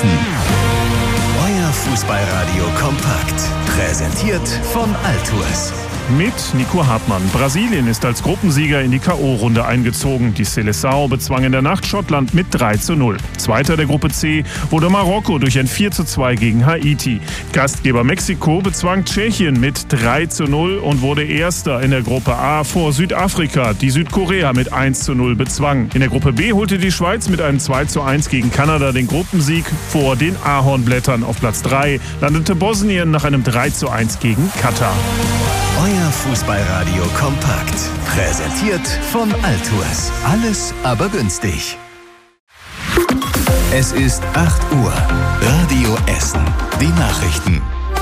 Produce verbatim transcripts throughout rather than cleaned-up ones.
Essen. Euer Fußballradio kompakt. Präsentiert von Altours. Mit Nico Hartmann. Brasilien ist als Gruppensieger in die K O-Runde eingezogen. Die Seleção bezwang in der Nacht Schottland mit drei zu null. Zweiter der Gruppe C wurde Marokko durch ein vier zu zwei gegen Haiti. Gastgeber Mexiko bezwang Tschechien mit drei zu null und wurde Erster in der Gruppe A vor Südafrika, die Südkorea mit eins zu null bezwang. In der Gruppe B holte die Schweiz mit einem zwei zu eins gegen Kanada den Gruppensieg vor den Ahornblättern. Auf Platz drei landete Bosnien nach einem drei zu eins gegen Katar. Euer Fußballradio kompakt. Präsentiert von Altours. Alles aber günstig. Es ist acht Uhr. Radio Essen. Die Nachrichten.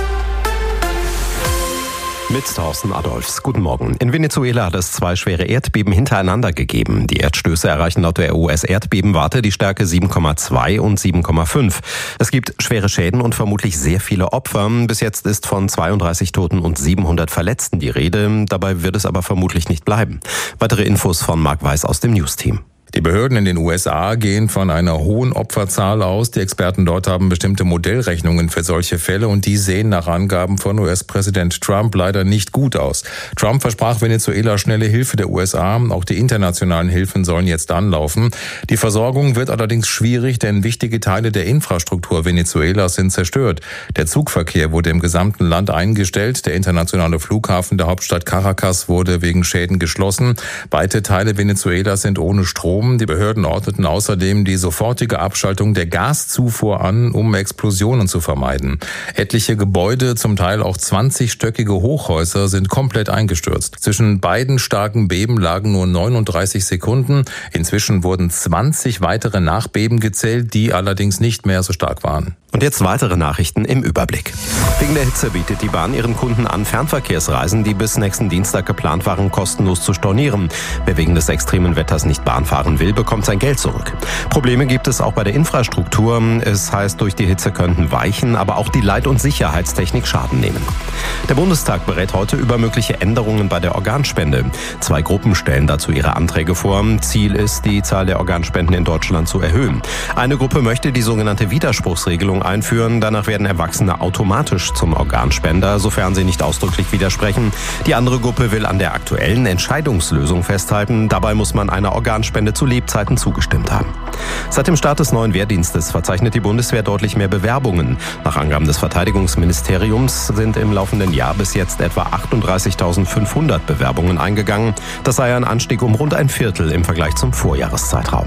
Mit Thorsten Adolfs. Guten Morgen. In Venezuela hat es zwei schwere Erdbeben hintereinander gegeben. Die Erdstöße erreichen laut der U S-Erdbebenwarte die Stärke sieben Komma zwei und sieben Komma fünf. Es gibt schwere Schäden und vermutlich sehr viele Opfer. Bis jetzt ist von zweiunddreißig Toten und siebenhundert Verletzten die Rede. Dabei wird es aber vermutlich nicht bleiben. Weitere Infos von Marc Weiß aus dem News-Team. Die Behörden in den U S A gehen von einer hohen Opferzahl aus. Die Experten dort haben bestimmte Modellrechnungen für solche Fälle und die sehen nach Angaben von U S-Präsident Trump leider nicht gut aus. Trump versprach Venezuela schnelle Hilfe der U S A. Auch die internationalen Hilfen sollen jetzt anlaufen. Die Versorgung wird allerdings schwierig, denn wichtige Teile der Infrastruktur Venezuelas sind zerstört. Der Zugverkehr wurde im gesamten Land eingestellt. Der internationale Flughafen der Hauptstadt Caracas wurde wegen Schäden geschlossen. Weite Teile Venezuelas sind ohne Strom. Die Behörden ordneten außerdem die sofortige Abschaltung der Gaszufuhr an, um Explosionen zu vermeiden. Etliche Gebäude, zum Teil auch zwanzigstöckige Hochhäuser, sind komplett eingestürzt. Zwischen beiden starken Beben lagen nur neununddreißig Sekunden. Inzwischen wurden zwanzig weitere Nachbeben gezählt, die allerdings nicht mehr so stark waren. Und jetzt weitere Nachrichten im Überblick. Wegen der Hitze bietet die Bahn ihren Kunden an, Fernverkehrsreisen, die bis nächsten Dienstag geplant waren, kostenlos zu stornieren. Wer wegen des extremen Wetters nicht Bahn fahren will, bekommt sein Geld zurück. Probleme gibt es auch bei der Infrastruktur. Es heißt, durch die Hitze könnten Weichen, aber auch die Leit- und Sicherheitstechnik Schaden nehmen. Der Bundestag berät heute über mögliche Änderungen bei der Organspende. Zwei Gruppen stellen dazu ihre Anträge vor. Ziel ist, die Zahl der Organspenden in Deutschland zu erhöhen. Eine Gruppe möchte die sogenannte Widerspruchsregelung einführen. Danach werden Erwachsene automatisch zum Organspender, sofern sie nicht ausdrücklich widersprechen. Die andere Gruppe will an der aktuellen Entscheidungslösung festhalten. Dabei muss man einer Organspende zu Lebzeiten zugestimmt haben. Seit dem Start des neuen Wehrdienstes verzeichnet die Bundeswehr deutlich mehr Bewerbungen. Nach Angaben des Verteidigungsministeriums sind im laufenden Jahr bis jetzt etwa achtunddreißigtausendfünfhundert Bewerbungen eingegangen. Das sei ein Anstieg um rund ein Viertel im Vergleich zum Vorjahreszeitraum.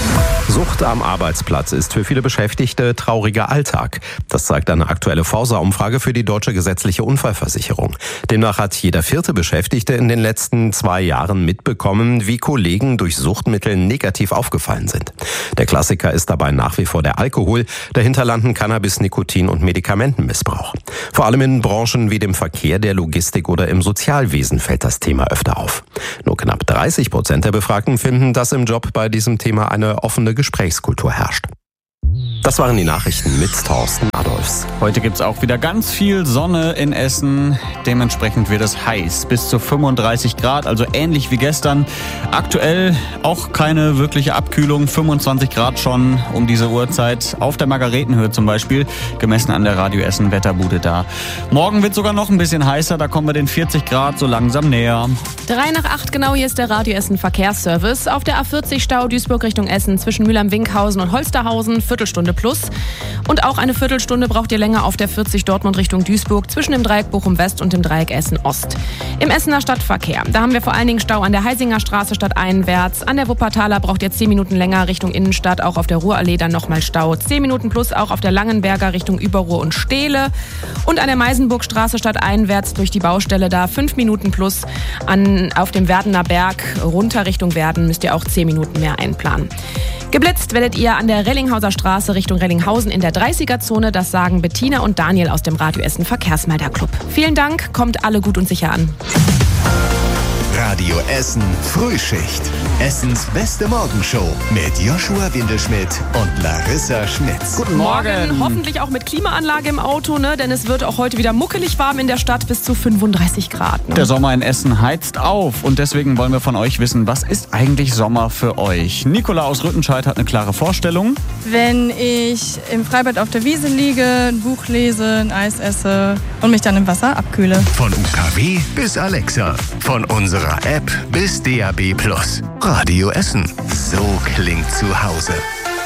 Sucht am Arbeitsplatz ist für viele Beschäftigte trauriger Alltag. Das zeigt eine aktuelle Forsa-Umfrage für die Deutsche Gesetzliche Unfallversicherung. Demnach hat jeder vierte Beschäftigte in den letzten zwei Jahren mitbekommen, wie Kollegen durch Suchtmittel negativ aufgefallen sind. Der Klassiker ist dabei nach wie vor der Alkohol, dahinter landen Cannabis, Nikotin und Medikamentenmissbrauch. Vor allem in Branchen wie dem Verkehr, der Logistik oder im Sozialwesen fällt das Thema öfter auf. Nur knapp dreißig Prozent der Befragten finden, dass im Job bei diesem Thema eine offene Gesprächskultur herrscht. Das waren die Nachrichten mit Thorsten Adolfs. Heute gibt's auch wieder ganz viel Sonne in Essen. Dementsprechend wird es heiß. Bis zu fünfunddreißig Grad, also ähnlich wie gestern. Aktuell auch keine wirkliche Abkühlung. fünfundzwanzig Grad schon um diese Uhrzeit. Auf der Margaretenhöhe zum Beispiel, gemessen an der Radio Essen Wetterbude da. Morgen wird sogar noch ein bisschen heißer. Da kommen wir den vierzig Grad so langsam näher. Drei nach acht genau, hier ist der Radio Essen Verkehrsservice. Auf der A vierzig Stau Duisburg Richtung Essen zwischen Mülheim-Winkhausen und Holsterhausen. Viertelstunde plus. Und auch eine Viertelstunde braucht ihr länger auf der vierzig Dortmund Richtung Duisburg zwischen dem Dreieck Bochum West und dem Dreieck Essen Ost. Im Essener Stadtverkehr, da haben wir vor allen Dingen Stau an der Heisinger Straße stadteinwärts. An der Wuppertaler braucht ihr zehn Minuten länger Richtung Innenstadt, auch auf der Ruhrallee dann nochmal Stau. zehn Minuten plus auch auf der Langenberger Richtung Überruhr und Stehle. Und an der Meisenburgstraße stadteinwärts durch die Baustelle da fünf Minuten plus. An, auf dem Werdener Berg runter Richtung Werden müsst ihr auch zehn Minuten mehr einplanen. Geblitzt werdet ihr an der Rellinghauser Straße Richtung Rellinghausen in der dreißiger-Zone. Das sagen Bettina und Daniel aus dem Radio Essen Verkehrsmelderclub. Vielen Dank, kommt alle gut und sicher an. Radio Essen Frühschicht. Essens beste Morgenshow mit Joshua Windelschmidt und Larissa Schmitz. Guten Morgen. Hoffentlich auch mit Klimaanlage im Auto, ne? Denn es wird auch heute wieder muckelig warm in der Stadt, bis zu fünfunddreißig Grad. Ne? Der Sommer in Essen heizt auf und deswegen wollen wir von euch wissen, was ist eigentlich Sommer für euch? Nicola aus Rüttenscheid hat eine klare Vorstellung. Wenn ich im Freibad auf der Wiese liege, ein Buch lese, ein Eis esse und mich dann im Wasser abkühle. Von U K W bis Alexa, von unserer App bis D A B Plus. Radio Essen. So klingt zu Hause.